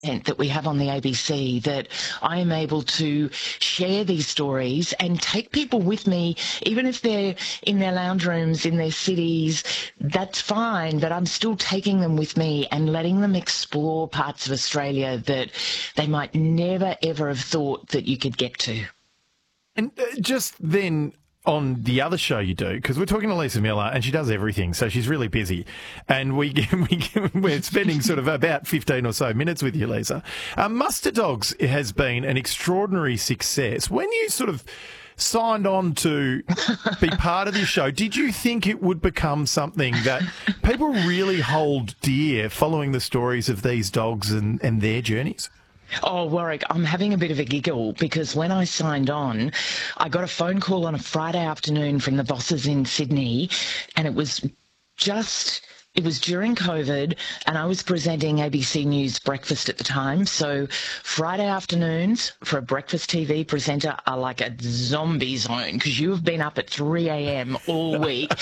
that we have on the ABC, that I am able to share these stories and take people with me, even if they're in their lounge rooms in their cities. That's fine, but I'm still taking them with me and letting them explore parts of Australia that they might never ever have thought that you could get to. And just then, on the other show you do, because we're talking to Lisa Miller and she does everything, so she's really busy. And we're spending sort of about 15 or so minutes with you, Lisa. Muster Dogs has been an extraordinary success. When you sort of signed on to be part of this show, did you think it would become something that people really hold dear, following the stories of these dogs and their journeys? Oh, Warwick, I'm having a bit of a giggle because when I signed on, I got a phone call on a Friday afternoon from the bosses in Sydney, and it was during COVID, and I was presenting ABC News Breakfast at the time. So Friday afternoons for a breakfast TV presenter are like a zombie zone because you have been up at 3 a.m. all week.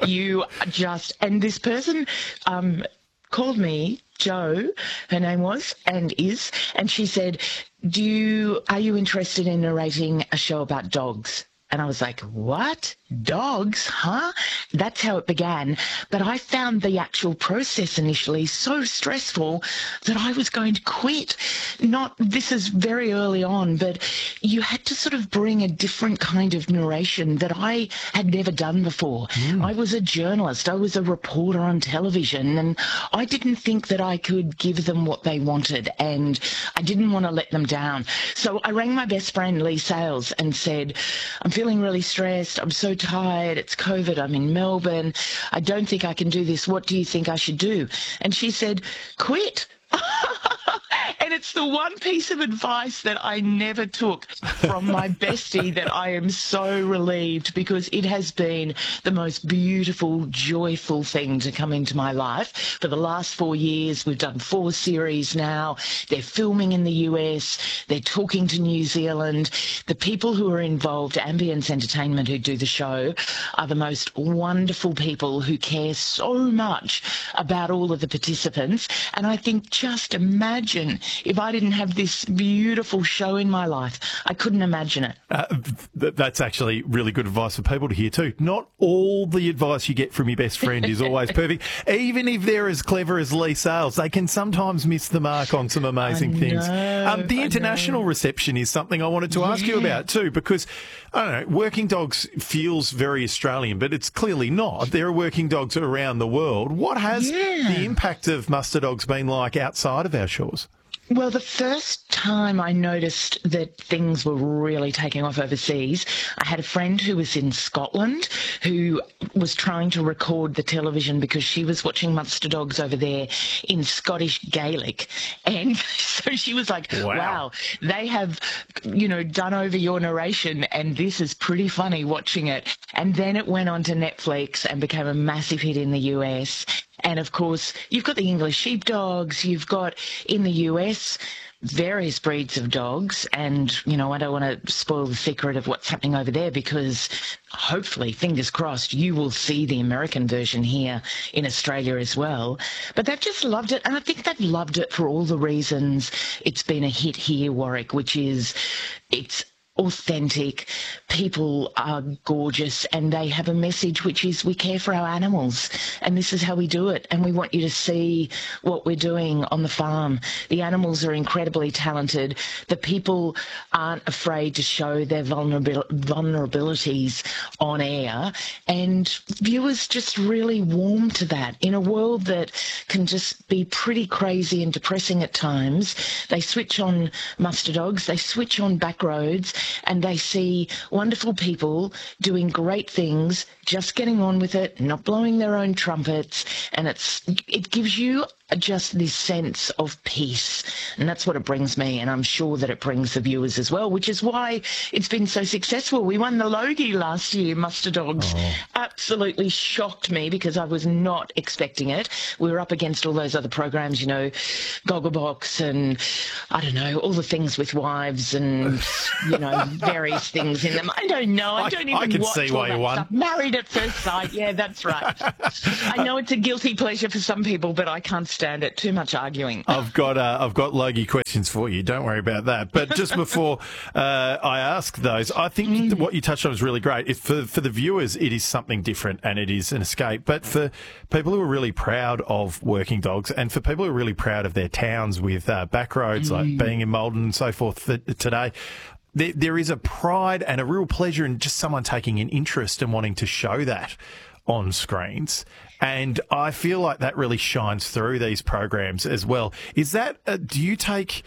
And this person called me, Jo, her name was and is, and she said, are you interested in narrating a show about dogs? And I was like, what? Dogs, huh? That's how it began. But I found the actual process initially so stressful that I was going to quit. This is very early on, but you had to sort of bring a different kind of narration that I had never done before. I was a journalist. I was a reporter on television, and I didn't think that I could give them what they wanted, and I didn't want to let them down. So I rang my best friend, Lee Sales, and said, I'm feeling really stressed. I'm so tired. It's COVID. I'm in Melbourne. I don't think I can do this. What do you think I should do? And she said, quit. And it's the one piece of advice that I never took from my bestie that I am so relieved, because it has been the most beautiful, joyful thing to come into my life. For the last 4 years, we've done 4 series now. They're filming in the US. They're talking to New Zealand. The people who are involved, Ambience Entertainment, who do the show, are the most wonderful people who care so much about all of the participants. And I think, just imagine if I didn't have this beautiful show in my life. I couldn't imagine it. That's actually really good advice for people to hear too. Not all the advice you get from your best friend is always perfect. Even if they're as clever as Lee Sales, they can sometimes miss the mark on some amazing things. The international reception is something I wanted to ask you about too, because, I don't know, Working Dogs feels very Australian, but it's clearly not. There are working dogs around the world. What has the impact of Muster Dogs been like outside of our shores? Well, the first time I noticed that things were really taking off overseas, I had a friend who was in Scotland who was trying to record the television because she was watching Muster Dogs over there in Scottish Gaelic. And so she was like, wow, they have, done over your narration, and this is pretty funny watching it. And then it went on to Netflix and became a massive hit in the US. And, of course, you've got the English sheepdogs, you've got, in the US, various breeds of dogs. And, I don't want to spoil the secret of what's happening over there, because hopefully, fingers crossed, you will see the American version here in Australia as well. But they've just loved it. And I think they've loved it for all the reasons it's been a hit here, Warwick, which is it's authentic, people are gorgeous, and they have a message which is we care for our animals, and this is how we do it, and we want you to see what we're doing on the farm. The animals are incredibly talented. The people aren't afraid to show their vulnerabilities on air, and viewers just really warm to that. In a world that can just be pretty crazy and depressing at times, they switch on Muster Dogs, they switch on Backroads, and they see wonderful people doing great things, just getting on with it, not blowing their own trumpets, and it gives you just this sense of peace. And that's what it brings me, and I'm sure that it brings the viewers as well, which is why it's been so successful. We won the Logie last year, Muster Dogs. Absolutely shocked me because I was not expecting it. We were up against all those other programs, Gogglebox and, I don't know, all the things with wives and, various things in them. I don't know. I don't even watch all that stuff. Married at First Sight. Yeah, that's right. I know it's a guilty pleasure for some people, but I can't stand it. Too much arguing. I've got Logie questions for you. Don't worry about that. But just before I ask those, I think what you touched on is really great. For the viewers, it is something different and it is an escape. But for people who are really proud of working dogs and for people who are really proud of their towns with back roads, like being in Maldon and so forth today, there is a pride and a real pleasure in just someone taking an interest and wanting to show that on screens. And I feel like that really shines through these programs as well. Is that, do you take,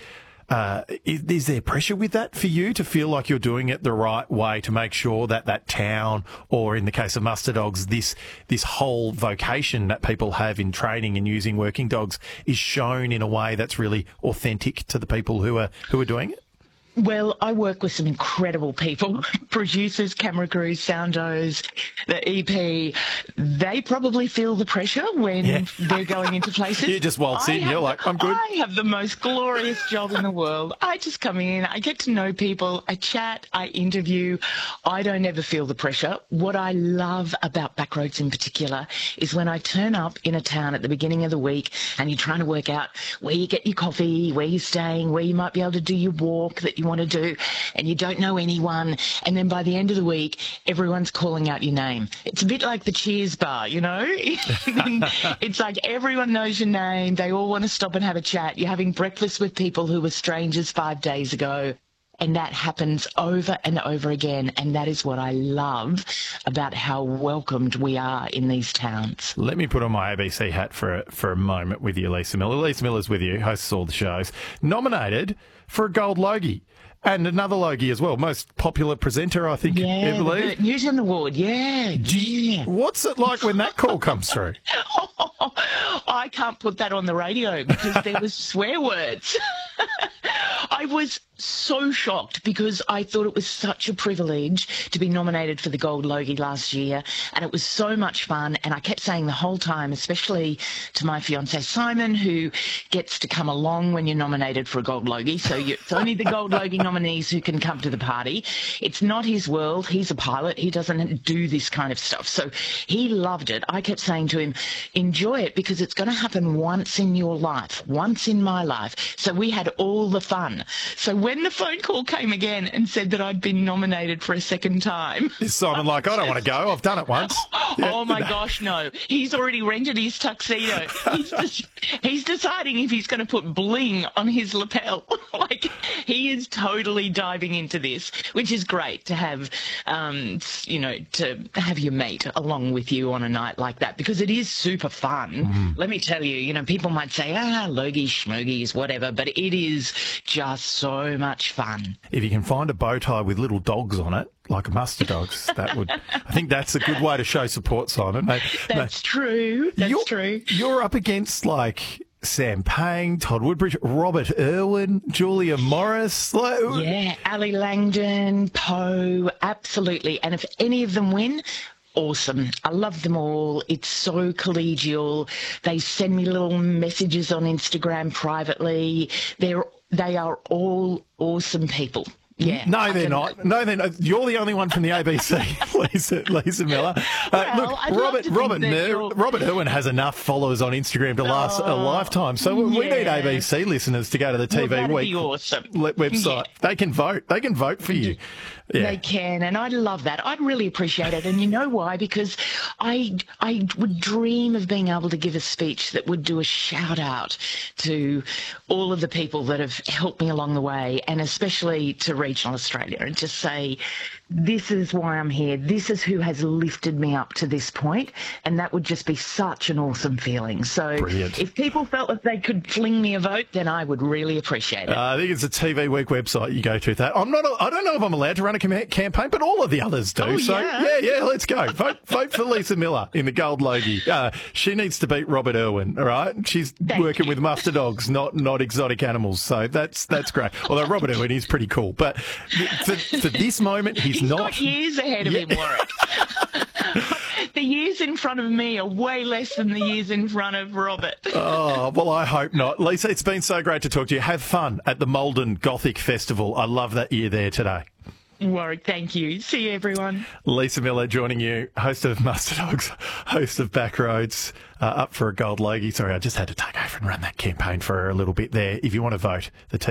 is there pressure with that for you to feel like you're doing it the right way to make sure that that town, or in the case of Muster Dogs, this whole vocation that people have in training and using working dogs is shown in a way that's really authentic to the people who are doing it? Well, I work with some incredible people, producers, camera crews, soundos, the EP. They probably feel the pressure when they're going into places. You just waltz in, you're like, I'm good. I have the most glorious job in the world. I just come in, I get to know people, I chat, I interview. I don't ever feel the pressure. What I love about Backroads in particular is when I turn up in a town at the beginning of the week and you're trying to work out where you get your coffee, where you're staying, where you might be able to do your walk that you want to do, and you don't know anyone, and then by the end of the week everyone's calling out your name. It's a bit like the Cheers bar, you know. It's like everyone knows your name, they all want to stop and have a chat. You're having breakfast with people who were strangers 5 days ago, and that happens over and over again, and that is what I love about how welcomed we are in these towns. Let me put on my ABC hat for a moment with you, Lisa Miller. Lisa Miller's with you, hosts all the shows. Nominated for a Gold Logie. And another Logie as well. Most popular presenter, I think, ever. The Newton Award, What's it like when that call comes through? I can't put that on the radio because there was swear words. I was so shocked because I thought it was such a privilege to be nominated for the Gold Logie last year, and it was so much fun. And I kept saying the whole time, especially to my fiancé Simon, who gets to come along when you're nominated for a Gold Logie. So it's only the Gold Logie nominees who can come to the party. It's not his world. He's a pilot. He doesn't do this kind of stuff. So he loved it. I kept saying to him, enjoy it because it's going to happen once in your life, once in my life. So we had all the fun. So when the phone call came again and said that I'd been nominated for a second time. Is Simon like, I don't want to go, I've done it once? Oh my gosh, no. He's already rented his tuxedo. He's deciding if he's going to put bling on his lapel. Like, he is totally diving into this, which is great to have, to have your mate along with you on a night like that, because it is super fun. Let me tell you, people might say, Logie, schmogies, whatever, but it is just so much fun. If you can find a bow tie with little dogs on it, like Muster Dogs, I think that's a good way to show support, Simon. That's true. That's true. You're up against like Sam Payne, Todd Woodbridge, Robert Irwin, Julia Morris. Ali Langdon, Poe, absolutely. And if any of them win, awesome. I love them all. It's so collegial. They send me little messages on Instagram privately. They are all awesome people. Yeah. No, they're not. No, they're not. You're the only one from the ABC, Lisa Miller. Robert Irwin has enough followers on Instagram to last a lifetime. So we need ABC listeners to go to the TV Week website. Yeah. They can vote. They can vote for you. Yeah. They can, and I love that. I'd really appreciate it. And you know why? Because I would dream of being able to give a speech that would do a shout out to all of the people that have helped me along the way, and especially to regional Australia, and just say, this is why I'm here. This is who has lifted me up to this point. And that would just be such an awesome feeling. So Brilliant. If people felt that they could fling me a vote, then I would really appreciate it. I think it's the TV Week website you go to. That I don't know if I'm allowed to run a campaign, but all of the others do. Let's go. Vote for Lisa Miller in the Gold Logie. She needs to beat Robert Irwin, all right? She's working with Muster Dogs, not exotic animals. So that's great. Although Robert Irwin is pretty cool. But for this moment, he's not. Got years ahead of him, Warwick. The years in front of me are way less than the years in front of Robert. Oh, well, I hope not. Lisa, it's been so great to talk to you. Have fun at the Maldon Gothic Festival. I love that you're there today. Warwick, thank you. See you, everyone. Lisa Miller joining you, host of Muster Dogs, host of Backroads, up for a gold Logie. Sorry, I just had to take over and run that campaign for her a little bit there. If you want to vote, the